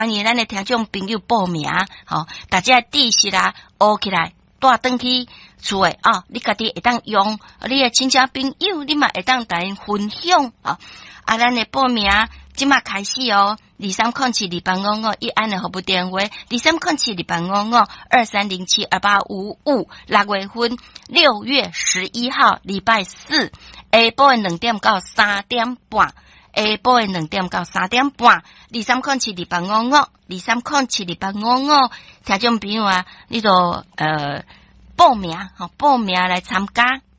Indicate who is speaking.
Speaker 1: 欢迎咱的听众朋友报名，吼，大家知识啦，学起来，带转去厝诶啊，你家己会当用，你诶亲戚朋友，你嘛会当甲因分享啊。啊，咱的报名即马开始哦，23072855一安的服务电话，23072855，6月份6月11号礼拜四下晡的2点到3点半。下晡的2点到3点半，23072855，23072855，听众朋友啊，你就报名来参加。